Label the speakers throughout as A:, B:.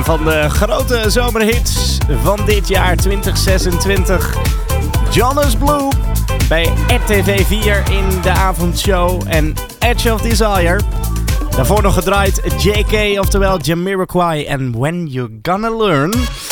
A: van de grote zomerhits van dit jaar 2026. Jonas Blue bij RTV 4 in de avondshow en Edge of Desire. Daarvoor nog gedraaid JK, oftewel Jamiroquai en When You're Gonna Learn.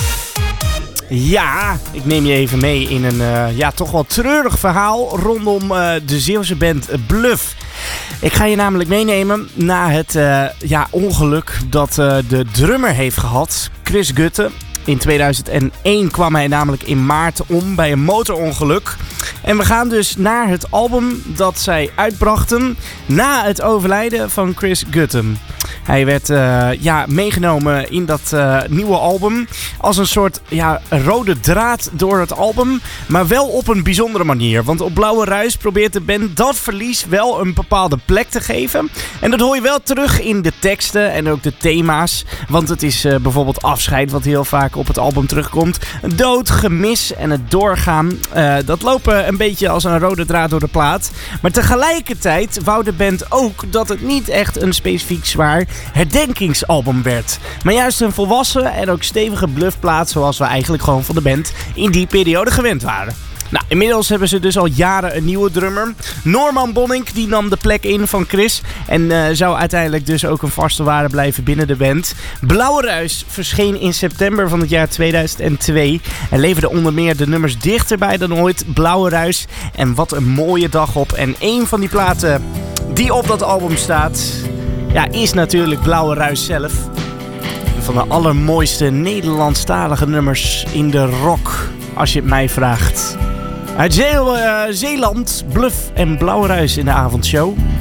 A: Ja, ik neem je even mee in een toch wel treurig verhaal rondom de Zeeuwse band Bluff. Ik ga je namelijk meenemen na het ongeluk dat de drummer heeft gehad, Chris Gutte. In 2001 kwam hij namelijk in maart om bij een motorongeluk. En we gaan dus naar het album dat zij uitbrachten na het overlijden van Chris Gutte. Hij werd meegenomen in dat nieuwe album als een soort rode draad door het album, maar wel op een bijzondere manier. Want op Blauwe Ruis probeert de band dat verlies wel een bepaalde plek te geven. En dat hoor je wel terug in de teksten en ook de thema's. Want het is bijvoorbeeld afscheid wat heel vaak op het album terugkomt. Dood, gemis en het doorgaan. Dat lopen een beetje als een rode draad door de plaat. Maar tegelijkertijd wou de band ook dat het niet echt een specifiek zwaar herdenkingsalbum werd. Maar juist een volwassen en ook stevige bluffplaat zoals we eigenlijk gewoon van de band in die periode gewend waren. Nou, inmiddels hebben ze dus al jaren een nieuwe drummer. Norman Bonink, die nam de plek in van Chris. En zou uiteindelijk dus ook een vaste waarde blijven binnen de band. Blauwe Ruis verscheen in september van het jaar 2002. En leverde onder meer de nummers dichterbij dan ooit. Blauwe Ruis en Wat een mooie dag op. En een van die platen die op dat album staat, is natuurlijk Blauwe Ruis zelf. Een van de allermooiste Nederlandstalige nummers in de rock, als je het mij vraagt. Uit Zeeland, Bluff en Blauwe Ruis in de avondshow.